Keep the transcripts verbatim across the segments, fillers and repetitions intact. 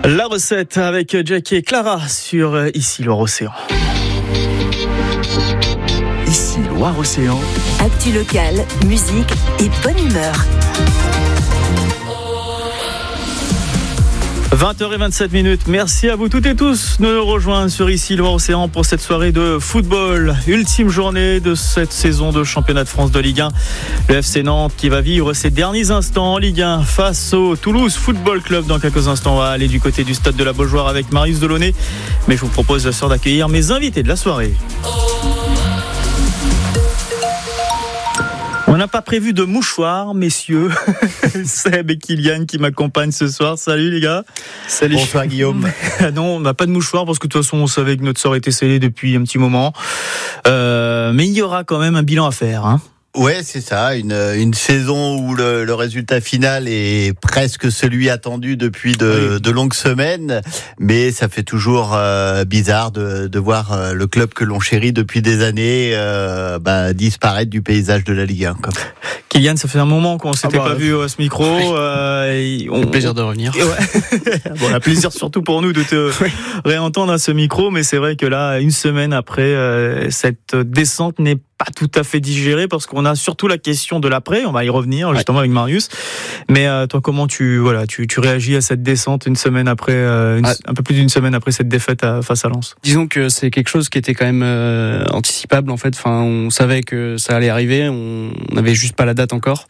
La recette avec Jack et Clara sur Ici Loire-Océan. Ici Loire-Océan. Actu locale, musique et bonne humeur. vingt heures vingt-sept minutes. Merci à vous toutes et tous de nous rejoindre sur Ici Loire-Océan pour cette soirée de football. Ultime journée de cette saison de championnat de France de Ligue un. Le F C Nantes qui va vivre ses derniers instants en Ligue un face au Toulouse Football Club. Dans quelques instants, on va aller du côté du stade de la Beaujoire avec Marius Delaunay. Mais je vous propose ce soir d'accueillir mes invités de la soirée. On n'a pas prévu de mouchoir, messieurs. Seb et Kylian qui m'accompagnent ce soir. Salut les gars. Salut. Bonsoir Guillaume. Non, on n'a pas de mouchoir parce que de toute façon on savait que notre sort était scellé depuis un petit moment. Euh, mais il y aura quand même un bilan à faire, hein. Ouais, c'est ça, une une saison où le, le résultat final est presque celui attendu depuis de, oui. de longues semaines, mais ça fait toujours euh, bizarre de, de voir euh, le club que l'on chérit depuis des années euh, bah, disparaître du paysage de la Ligue un. Comme. Kylian, ça fait un moment qu'on s'était ah bah, pas vu à ce micro. Oui. Euh, on, le plaisir de revenir. Ouais. Bon, un plaisir surtout pour nous de te oui. réentendre à ce micro, mais c'est vrai que là, une semaine après, euh, cette descente n'est pas tout à fait digérée parce qu'on a surtout la question de l'après. On va y revenir justement ouais. avec Marius. Mais euh, toi, comment tu voilà, tu, tu réagis à cette descente une semaine après, euh, une, ah. un peu plus d'une semaine après cette défaite à, face à Lens? Disons que c'est quelque chose qui était quand même euh, anticipable en fait. Enfin, on savait que ça allait arriver. On n'avait juste pas la date encore.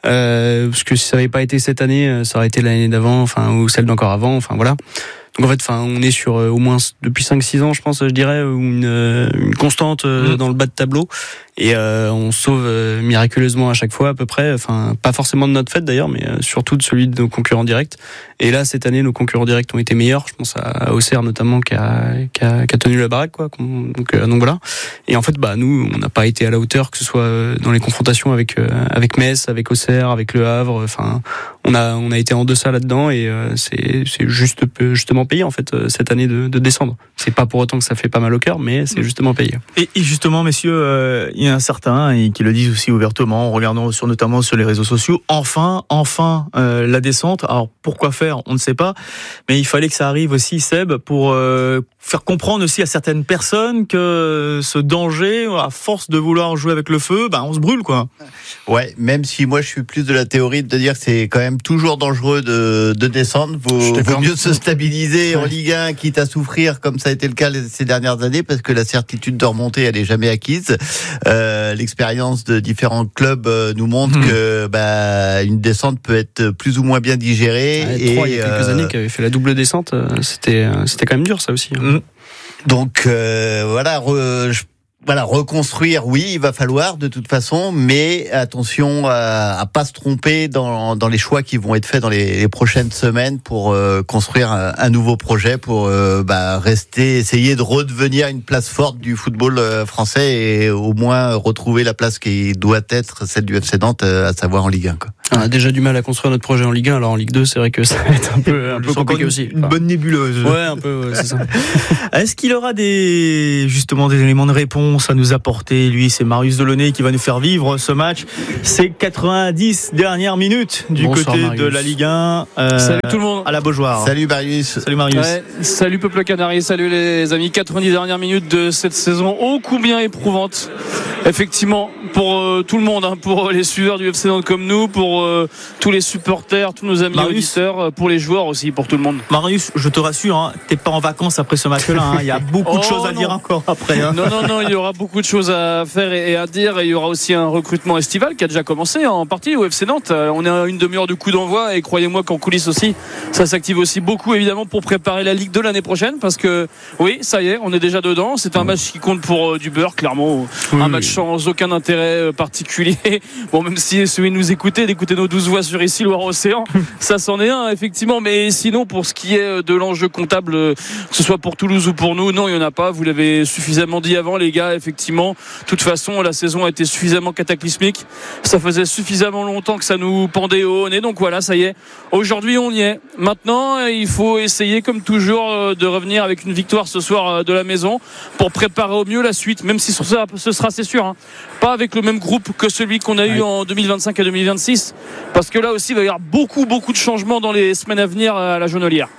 Euh, parce que si ça n'avait pas été cette année, ça aurait été l'année d'avant, enfin ou celle d'encore avant. Enfin voilà. Donc en fait, enfin, on est sur euh, au moins depuis cinq six ans, je pense, je dirais, une, euh, une constante euh, mmh. dans le bas de tableau. Et euh, on sauve euh, miraculeusement à chaque fois à peu près, enfin pas forcément de notre fait d'ailleurs, mais euh, surtout de celui de nos concurrents directs. Et là cette année nos concurrents directs ont été meilleurs, je pense à Auxerre notamment qui a, qui a, qui a tenu la baraque quoi. Donc, euh, donc voilà. Et en fait bah nous on n'a pas été à la hauteur, que ce soit dans les confrontations avec euh, avec Metz, avec Auxerre, avec Le Havre. Enfin on a on a été en deçà là-dedans et euh, c'est c'est juste justement payé en fait euh, cette année de, de descendre. C'est pas pour autant que ça fait pas mal au cœur, mais c'est justement payé. Et, et justement messieurs, euh, il y a certains et qui le disent aussi ouvertement en regardant sur, notamment sur les réseaux sociaux, enfin, enfin euh, la descente. Alors pourquoi faire, on ne sait pas, mais il fallait que ça arrive aussi, Seb, pour euh, faire comprendre aussi à certaines personnes que ce danger, à force de vouloir jouer avec le feu, ben on se brûle quoi. Ouais, même si moi je suis plus de la théorie de dire que c'est quand même toujours dangereux de, de descendre, vaut, vaut mieux se stabiliser ouais. en Ligue un quitte à souffrir comme ça a été le cas ces dernières années parce que la certitude de remonter elle est jamais acquise. Euh, l'expérience de différents clubs euh, nous montre mmh. que bah, une descente peut être plus ou moins bien digérée. Ouais, et trois, il y a quelques euh... années qui avait fait la double descente, euh, c'était euh, c'était quand même dur ça aussi. Mmh. Donc euh, voilà, re, je Voilà, reconstruire, oui, il va falloir de toute façon, mais attention à, à pas se tromper dans, dans les choix qui vont être faits dans les, les prochaines semaines pour euh, construire un, un nouveau projet, pour euh, bah, rester, essayer de redevenir une place forte du football euh, français et au moins retrouver la place qui doit être celle du F C Nantes, euh, à savoir en Ligue un. Quoi. On a déjà du mal à construire notre projet en Ligue un, alors en Ligue deux, c'est vrai que ça va être un peu, un peu compliqué aussi. Une bonne nébuleuse. Ouais, un peu, ouais, c'est ça. Est-ce qu'il aura des, justement, des éléments de réponse à nous apporter? Lui, c'est Marius Delaunay qui va nous faire vivre ce match. C'est quatre-vingt-dix dernières minutes du Bonsoir, côté Marius. De la Ligue un. Euh, salut tout le monde. À la Beaujoire. Salut Marius. Salut Marius. Ouais, salut Peuple Canaries, salut les amis. quatre-vingt-dix dernières minutes de cette saison ô combien éprouvante. Effectivement, pour euh, tout le monde, hein, pour les suiveurs du F C Nantes comme nous, pour euh, tous les supporters, tous nos amis Marius, auditeurs, pour les joueurs aussi, pour tout le monde. Marius, je te rassure, hein, t'es pas en vacances après ce match-là. Hein, il y a beaucoup oh, de choses à non. dire encore après. Hein. Non, non, non, il y aura beaucoup de choses à faire et à dire. Et il y aura aussi un recrutement estival qui a déjà commencé en partie au F C Nantes. On est à une demi-heure du coup d'envoi et croyez-moi qu'en coulisses aussi, ça s'active aussi beaucoup évidemment pour préparer la Ligue deux l'année prochaine parce que oui, ça y est, on est déjà dedans. C'est un match qui compte pour euh, du beurre, clairement. Oui. Un match sans aucun intérêt particulier. Bon, même si celui de nous écouter, d'écouter nos douze voix sur Ici Loire-Océan, ça s'en est un effectivement. Mais sinon, pour ce qui est de l'enjeu comptable, que ce soit pour Toulouse ou pour nous, non, il n'y en a pas. Vous l'avez suffisamment dit avant, les gars. Effectivement, de toute façon, la saison a été suffisamment cataclysmique. Ça faisait suffisamment longtemps que ça nous pendait au nez. Donc voilà, ça y est. Aujourd'hui, on y est. Maintenant, il faut essayer, comme toujours, de revenir avec une victoire ce soir de la maison pour préparer au mieux la suite. Même si ce sera, ce sera c'est sûr, hein, pas avec le même groupe que celui qu'on a eu en deux mille vingt-cinq et deux mille vingt-six. Parce que là aussi, il va y avoir beaucoup, beaucoup de changements dans les semaines à venir à la Jaunelière.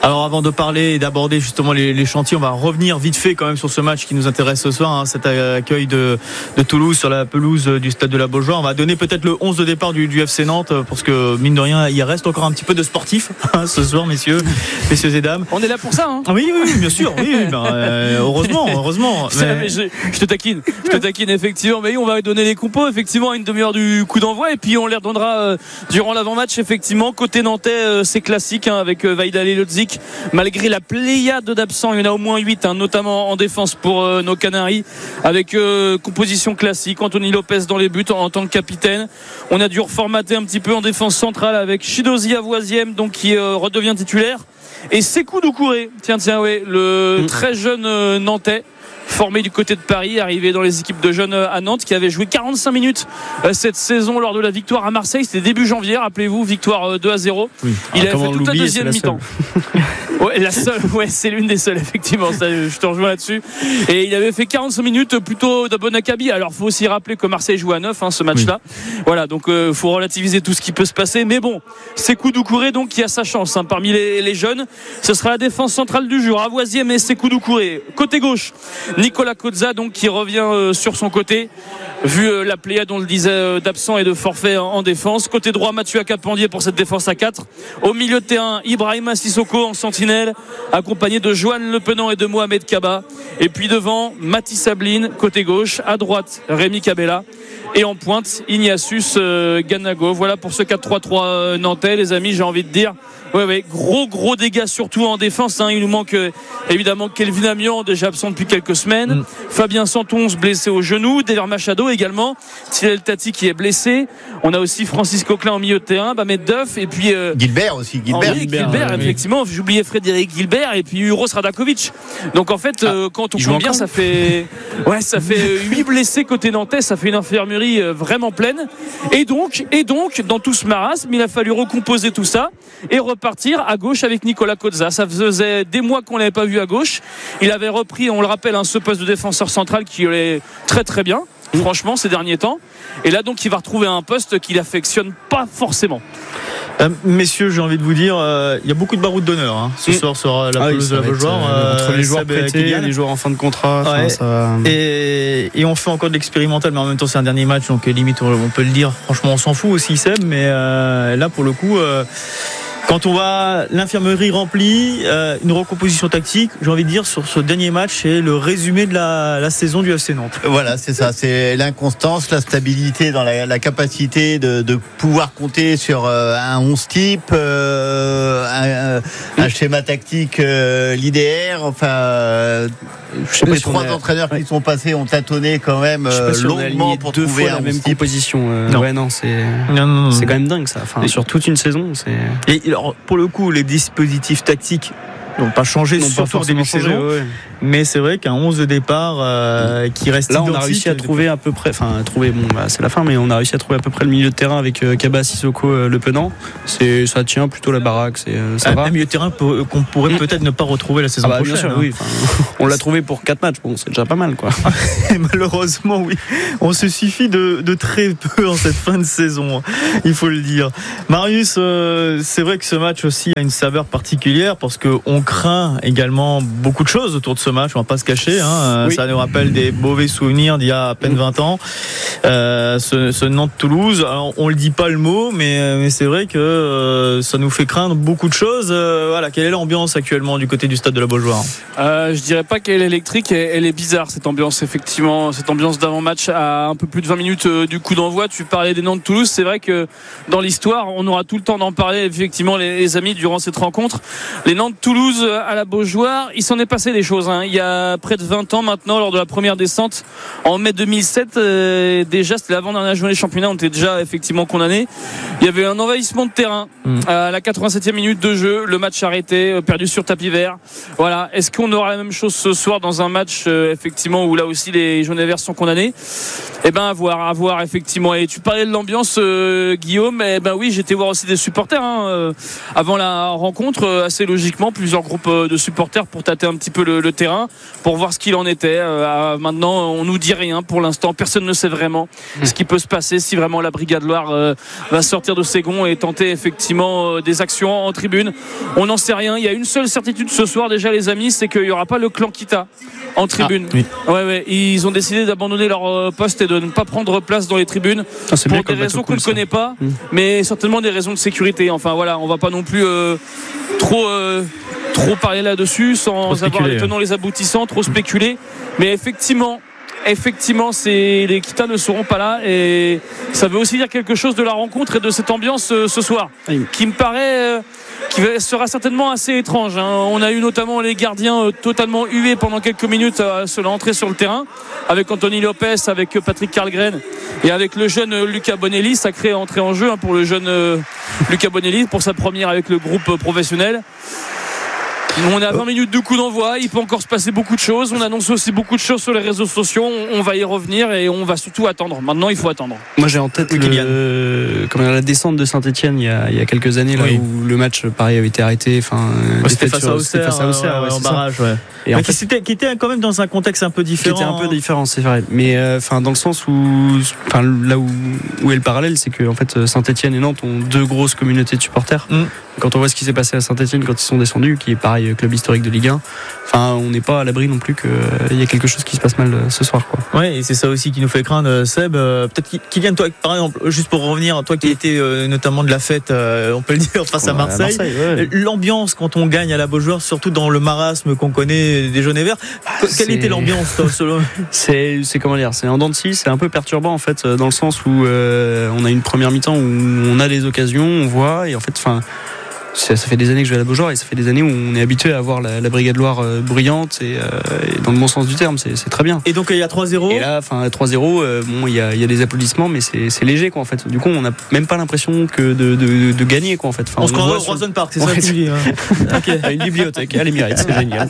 Alors avant de parler et d'aborder justement les, les chantiers, on va revenir vite fait quand même sur ce match qui nous intéresse ce soir, hein, cet accueil de, de Toulouse sur la pelouse du stade de la Beaujoire. On va donner peut-être le onze de départ du, du F C Nantes, parce que mine de rien il reste encore un petit peu de sportif ce soir, messieurs messieurs et dames. On est là pour ça, hein. Oui, oui, bien sûr, oui, oui, ben, euh, heureusement, heureusement. Mais... Mais je, je te taquine, je te taquine effectivement. Mais oui, on va donner les compos effectivement à une demi-heure du coup d'envoi, et puis on les redonnera euh, durant l'avant-match effectivement. Côté nantais, euh, c'est classique, hein, avec euh, Vaidal et Lodzik. Malgré la pléiade d'absents, il y en a au moins huit, hein, notamment en défense pour euh, nos Canaries, avec euh, composition classique. Anthony Lopez dans les buts en, en tant que capitaine. On a dû reformater un petit peu en défense centrale avec Chidozie Avoisième, donc qui euh, redevient titulaire, et Sékou Doucouré, tiens tiens ouais, le mmh. très jeune euh, nantais, formé du côté de Paris, arrivé dans les équipes de jeunes à Nantes, qui avait joué quarante-cinq minutes cette saison lors de la victoire à Marseille. C'était début janvier, rappelez-vous, victoire deux à zéro. Oui. Il ah, a fait toute la deuxième la mi-temps. Ouais, la seule, ouais, c'est l'une des seules, effectivement. Ça, je te rejoins là-dessus. Et il avait fait quarante-cinq minutes plutôt de bon acabit. Alors, faut aussi rappeler que Marseille joue à neuf, hein, ce match-là. Oui. Voilà, donc euh, faut relativiser tout ce qui peut se passer. Mais bon, Sékou Doucouré, donc, qui a sa chance, hein, parmi les, les jeunes. Ce sera la défense centrale du jour. Avoisier, mais Sékou Doucouré. Côté gauche, Nicolas Kozza, donc, qui revient euh, sur son côté, vu euh, la pléiade, on le disait, euh, d'absents et de forfaits en, en défense. Côté droit, Mathieu Akapandier pour cette défense à quatre. Au milieu de terrain, Ibrahima Sissoko en sentinelle, accompagné de Joanne Le Penant et de Mohamed Kaba. Et puis devant, Mathis Sabline, côté gauche. À droite, Rémi Cabella. Et en pointe, Ignatius euh, Ganago. Voilà pour ce quatre trois trois euh, nantais, les amis, j'ai envie de dire. Ouais, ouais, gros, gros dégâts, surtout en défense, hein. Il nous manque euh, évidemment Kelvin Amian, déjà absent depuis quelques semaines. Mm. Fabien Santonce, blessé au genou. Dever Machado également. Thierry Tati qui est blessé. On a aussi Francis Coquelin en milieu de terrain. Bamet Duff. Et puis. Euh, Gilbert aussi. Gilbert, Gilbert, Gilbert euh, effectivement. Oui. J'oubliais Frédéric Gilbert et puis Uros Radakovic. Donc en fait, euh, quand on compte bien, ça fait. Ouais, ça fait huit blessés côté nantais. Ça fait une infirmerie euh, vraiment pleine. Et donc, et donc, dans tout ce marasme, il a fallu recomposer tout ça et repartir à gauche avec Nicolas Kozza. Ça faisait des mois qu'on l'avait pas vu à gauche. Il avait repris, on le rappelle, hein, ce poste de défenseur central qui allait très très bien, franchement, ces derniers temps. Et là, donc, il va retrouver un poste qu'il affectionne pas forcément. Euh, messieurs, j'ai envie de vous dire, il euh, y a beaucoup de baroud d'honneur, hein, ce mmh. soir sur la pelouse ah oui, de la Beaujoire. Euh, entre les joueurs prêtés, les joueurs en fin de contrat. Ouais, ça... et, et on fait encore de l'expérimental, mais en même temps, c'est un dernier match, donc limite, on, on peut le dire. Franchement, on s'en fout aussi, Seb, mais euh, là, pour le coup. Euh, Quand on va l'infirmerie remplie, euh, une recomposition tactique, j'ai envie de dire, sur ce dernier match, c'est le résumé de la, la saison du F C Nantes. Voilà, c'est ça, c'est l'inconstance, la stabilité dans la, la capacité de, de pouvoir compter sur euh, un onze type, euh, un, un schéma tactique euh, linéaire, enfin... Euh, je sais pas, les si trois a... entraîneurs ouais. qui sont passés ont tâtonné quand même euh, si longuement pour deux trouver fois la même type. composition. Euh, non. Ouais, non, c'est non, non, non, c'est quand même dingue ça. Enfin, et sur toute une saison, c'est. Et alors, pour le coup, les dispositifs tactiques n'ont pas changé, non, surtout pas en début de saison. Ouais. Mais c'est vrai qu'un onze de départ euh, qui reste là, identique. on a réussi à trouver à peu près, enfin, trouver, bon, bah, c'est la fin, mais on a réussi à trouver à peu près le milieu de terrain avec euh, Kaba, Sissoko, euh, Le Penant. C'est, ça tient plutôt la baraque, c'est, euh, ça ah, va. Un milieu de terrain pour, qu'on pourrait peut-être ne pas retrouver la saison ah bah, prochaine. Bien sûr, hein. Oui. On l'a trouvé pour quatre matchs, bon, c'est déjà pas mal, quoi. Et malheureusement, oui, on se suffit de, de très peu en cette fin de saison, il faut le dire. Marius, euh, c'est vrai que ce match aussi a une saveur particulière parce que on craint également beaucoup de choses autour de ce match, on va pas se cacher, hein. Oui. Ça nous rappelle des mauvais souvenirs d'il y a à peine vingt ans, euh, ce, ce Nantes-Toulouse. Alors, on le dit pas le mot, mais, mais c'est vrai que euh, ça nous fait craindre beaucoup de choses. Euh, voilà, quelle est l'ambiance actuellement du côté du stade de la Beaujoire? euh, Je dirais pas qu'elle est électrique, elle est bizarre cette ambiance, effectivement, cette ambiance d'avant-match à un peu plus de vingt minutes du coup d'envoi. Tu parlais des Nantes-Toulouse, c'est vrai que dans l'histoire, on aura tout le temps d'en parler, effectivement, les, les amis, durant cette rencontre. Les Nantes-Toulouse à la Beaujoire, il s'en est passé des choses, hein. Il y a près de vingt ans maintenant, lors de la première descente en mai deux mille sept, euh, déjà c'était l'avant-dernière journée de championnat, on était déjà effectivement condamné. Il y avait un envahissement de terrain mmh. à la quatre-vingt-septième minute de jeu, le match arrêté, perdu sur tapis vert. Voilà, est-ce qu'on aura la même chose ce soir dans un match euh, effectivement où là aussi les jaunes et verts sont condamnés? Eh ben à voir, à voir effectivement. Et tu parlais de l'ambiance, euh, Guillaume. Eh ben oui, j'étais voir aussi des supporters hein, euh, avant la rencontre, euh, assez logiquement plusieurs groupes euh, de supporters pour tâter un petit peu le, le terrain. terrain pour voir ce qu'il en était. Euh, maintenant, on nous dit rien pour l'instant. Personne ne sait vraiment mmh. ce qui peut se passer si vraiment la Brigade Loire euh, va sortir de ses gonds et tenter effectivement euh, des actions en tribune. On n'en sait rien. Il y a une seule certitude ce soir déjà, les amis, c'est qu'il n'y aura pas le clan Kita en tribune. Ah, oui. ouais, ouais. Ils ont décidé d'abandonner leur poste et de ne pas prendre place dans les tribunes ah, pour des raisons qu'on ne connaît pas, mmh. mais certainement des raisons de sécurité. Enfin voilà, on va pas non plus euh, trop euh, trop parler là-dessus sans avoir les tenants, les aboutissants, trop spéculer. Mais effectivement. Effectivement, c'est, les Kita ne seront pas là et ça veut aussi dire quelque chose de la rencontre et de cette ambiance euh, ce soir oui. qui me paraît euh, qui sera certainement assez étrange. Hein. On a eu notamment les gardiens euh, totalement hués pendant quelques minutes à se l'entrée sur le terrain avec Anthony Lopez, avec Patrick Karlgren et avec le jeune euh, Lucas Bonelli, sacré entrée en jeu hein, pour le jeune euh, Lucas Bonelli pour sa première avec le groupe euh, professionnel. On est à vingt minutes de coup d'envoi, il peut encore se passer beaucoup de choses. On annonce aussi beaucoup de choses sur les réseaux sociaux. On va y revenir et on va surtout attendre. Maintenant, il faut attendre. Moi, j'ai en tête le, comme la descente de Saint-Etienne il y a, il y a quelques années, là oui. où le match, pareil, avait été arrêté. Enfin, ouais, c'était face à Auxerre, face à Auxerre ouais, ouais, en barrage. Ouais. Et en fait, qui, était, qui était quand même dans un contexte un peu différent. Qui était un peu différent, c'est vrai. Mais enfin, euh, dans le sens où, enfin, là où, où est le parallèle, c'est que en fait, Saint-Etienne et Nantes ont deux grosses communautés de supporters. Mm. Quand on voit ce qui s'est passé à Saint-Etienne quand ils sont descendus, qui est pareil club historique de Ligue un, enfin on n'est pas à l'abri non plus qu'il y a quelque chose qui se passe mal ce soir, quoi. Ouais, et c'est ça aussi qui nous fait craindre, Seb. Euh, peut-être Kylian, toi, par exemple, juste pour revenir, toi qui étais euh, notamment de la fête, euh, on peut le dire, face ouais, à Marseille, à Marseille ouais. l'ambiance quand on gagne à la Beaujoire, surtout dans le marasme qu'on connaît des jaunes et verts, ah, quelle c'est... était l'ambiance, toi, selon c'est, c'est comment dire, c'est en dents de scie, c'est un peu perturbant en fait, dans le sens où euh, on a une première mi-temps où on a des occasions, on voit, et en fait, enfin. Ça, ça fait des années que je vais à la Beaujoire et ça fait des années où on est habitué à voir la, la Brigade Loire euh, bruyante et, euh, et dans le bon sens du terme, c'est, c'est très bien. Et donc il y a trois zéro. Et là, enfin trois zéro, euh, bon, il y a, il y a des applaudissements, mais c'est, c'est léger quoi en fait. Du coup, on n'a même pas l'impression que de, de, de gagner quoi en fait. Enfin, on, on se croirait au Roison Park, c'est ouais, ça que tu dis. Hein. Okay. À une bibliothèque, à l'Émirate, c'est génial.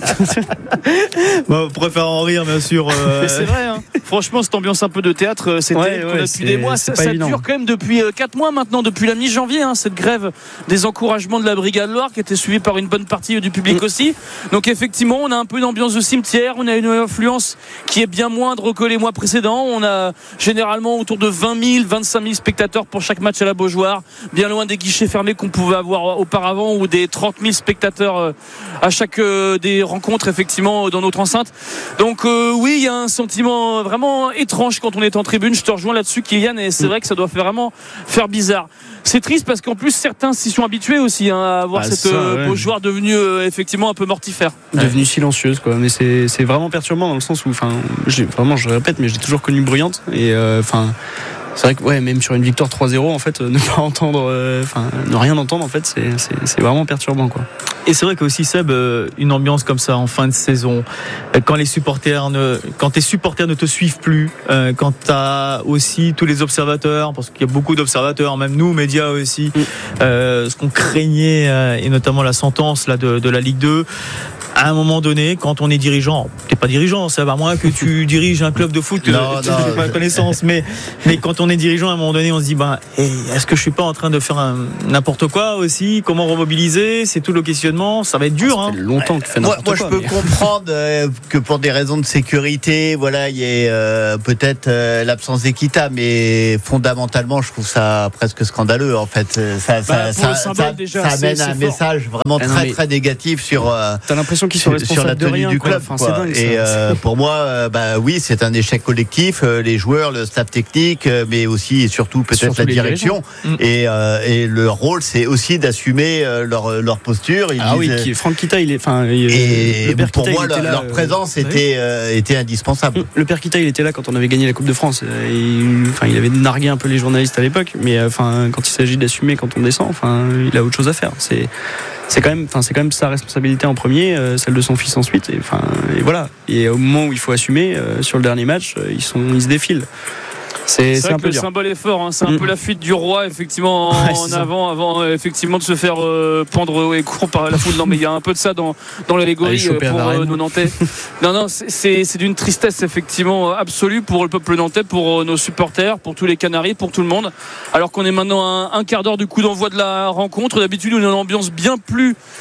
Bon, on pourrait faire en rire bien sûr. Euh... C'est vrai. Hein. Franchement, cette ambiance un peu de théâtre, c'était ouais, ouais, depuis des mois. Ça, ça dure quand même depuis quatre mois maintenant, depuis la mi-janvier, hein, cette grève des encouragements de la Brigade Loire qui était suivi par une bonne partie du public aussi. Donc effectivement, on a un peu une ambiance de cimetière, on a une influence qui est bien moindre que les mois précédents. On a généralement autour de vingt mille, vingt-cinq mille spectateurs pour chaque match à la Beaujoire, bien loin des guichets fermés qu'on pouvait avoir auparavant ou des trente mille spectateurs à chaque des rencontres effectivement dans notre enceinte. Donc euh, oui, il y a un sentiment vraiment étrange quand on est en tribune. Je te rejoins là-dessus, Kylian, et c'est vrai que ça doit vraiment faire bizarre. C'est triste parce qu'en plus certains s'y sont habitués aussi hein, à avoir ah, cette ça, ouais. Beaujoire devenue euh, effectivement un peu mortifère, devenue ouais. silencieuse quoi. Mais c'est c'est vraiment perturbant dans le sens où enfin j'ai vraiment je répète mais j'ai toujours connu bruyante et enfin euh, c'est vrai que ouais, même sur une victoire trois zéro en fait, euh, ne pas entendre, enfin euh, ne rien entendre en fait, c'est, c'est, c'est vraiment perturbant quoi. Et c'est vrai qu'aussi Seb, euh, une ambiance comme ça en fin de saison, euh, quand les supporters ne, quand tes supporters ne te suivent plus, euh, quand t'as aussi tous les observateurs, parce qu'il y a beaucoup d'observateurs, même nous médias aussi, mm. euh, ce qu'on craignait euh, et notamment la sentence là de, de la Ligue deux. À un moment donné, quand on est dirigeant, t'es pas dirigeant, ça va moins que tu diriges un club de foot, que non, tu n'as pas connaissance, mais, mais quand on est dirigeant, à un moment donné, on se dit, ben, hey, est-ce que je suis pas en train de faire un, n'importe quoi aussi? Comment remobiliser? C'est tout le questionnement, ça va être dur, hein. Ça fait longtemps que tu fais n'importe moi, quoi. Moi, je peux mais... comprendre euh, que pour des raisons de sécurité, voilà, il y ait euh, peut-être euh, l'absence d'équité, mais fondamentalement, je trouve ça presque scandaleux, en fait. Ça, bah, ça, ça, ça, déjà, ça amène c'est, un c'est message vraiment ah, très, mais... très négatif sur, euh, t'as l'impression qu'ils sont responsables sur la tenue de rien, du quoi. club. Enfin, quoi. c'est dingue, et euh, pour moi, euh, bah oui, c'est un échec collectif. Euh, les joueurs, le staff technique, euh, mais aussi et surtout peut-être surtout la direction. Mmh. Et, euh, et leur rôle, c'est aussi d'assumer euh, leur leur posture. Ils ah disent, oui, qui, Franck Kita, il est, enfin, et le père pour Kita, moi, leur, là, leur présence euh, était euh, était indispensable. Le père Kita, il était là quand on avait gagné la Coupe de France. Il, enfin, il avait nargué un peu les journalistes à l'époque, mais enfin, quand il s'agit d'assumer quand on descend, enfin, il a autre chose à faire. C'est c'est quand même, enfin, c'est quand même sa responsabilité en premier, euh, celle de son fils ensuite, et enfin, et voilà. Et au moment où il faut assumer, euh, sur le dernier match, euh, ils sont, ils se défilent. C'est, c'est, c'est un peu le dur. Symbole est fort, hein. C'est un mmh. peu la fuite du roi effectivement en, ouais, en avant, avant euh, effectivement de se faire euh, pendre et court par la foule. Non mais il y a un peu de ça dans dans l'allégorie euh, pour euh, nos Nantais. Non non, c'est, c'est c'est d'une tristesse effectivement absolue pour le peuple nantais, pour euh, nos supporters, pour tous les Canaris, pour tout le monde. Alors qu'on est maintenant à un, un quart d'heure du coup d'envoi de la rencontre. D'habitude on a une ambiance bien plus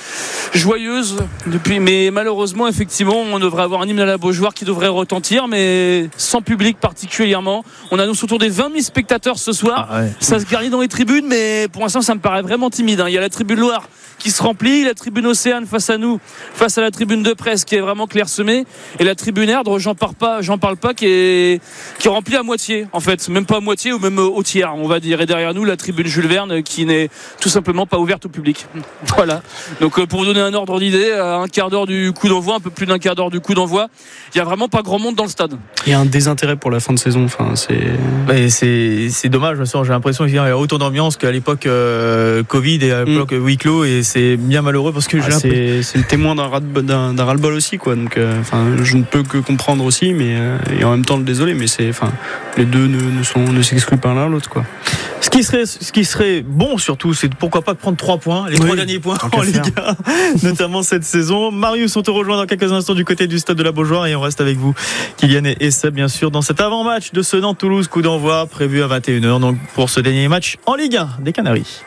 joyeuse depuis, mais malheureusement effectivement on devrait avoir un hymne à la Beaujoire qui devrait retentir, mais sans public particulièrement. On annonce autour des vingt mille spectateurs ce soir. Ah ouais. Ça se garnit dans les tribunes, mais pour l'instant ça me paraît vraiment timide, hein. Il y a la tribune Loire qui se remplit, la tribune Océane face à nous, face à la tribune de presse qui est vraiment clairsemée, et la tribune Erdre, j'en parle pas, j'en parle pas, qui est qui est remplie à moitié en fait, même pas à moitié ou même au tiers on va dire. Et derrière nous la tribune Jules Verne qui n'est tout simplement pas ouverte au public. Voilà. Donc pour vous donner un ordre d'idée, à un quart d'heure du coup d'envoi, un peu plus d'un quart d'heure du coup d'envoi, il y a vraiment pas grand monde dans le stade. Il y a un désintérêt pour la fin de saison. Enfin, c'est. Mais c'est c'est dommage. J'ai l'impression qu'il y a autant d'ambiance qu'à l'époque euh, Covid et à l'époque mm. huis clos, et c'est bien malheureux parce que ah, c'est, c'est le témoin d'un, d'un, d'un ras-le-bol aussi, quoi. Donc, enfin, euh, je ne peux que comprendre aussi, mais euh, et en même temps le désolé, mais c'est, enfin, les deux ne, ne sont ne s'excluent pas l'un l'autre, quoi. Ce qui serait, ce qui serait bon surtout, c'est pourquoi pas de prendre trois points, les oui, trois derniers points en Ligue un, notamment cette saison. Marius, on te rejoint dans quelques instants du côté du stade de la Beaujoire et on reste avec vous, Kylian et Seb, bien sûr, dans cet avant-match de ce Nantes-Toulouse, coup d'envoi prévu à vingt et une heures, donc pour ce dernier match en Ligue un des Canaries.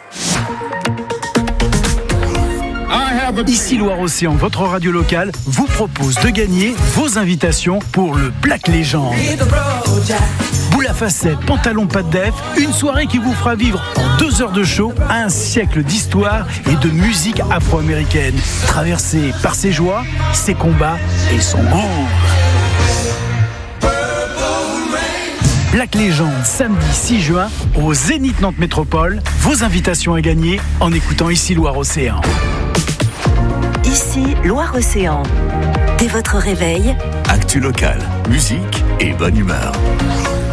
Ici Loire-Océan, votre radio locale vous propose de gagner vos invitations pour le Black Legend. Boule à facettes, pantalon pas de def, une soirée qui vous fera vivre en deux heures de show un siècle d'histoire et de musique afro-américaine, traversée par ses joies, ses combats et son groove. Black Legend, samedi six juin, au Zénith Nantes Métropole. Vos invitations à gagner en écoutant Ici Loire-Océan. Ici Loire-Océan. Dès votre réveil, actu locale, musique et bonne humeur.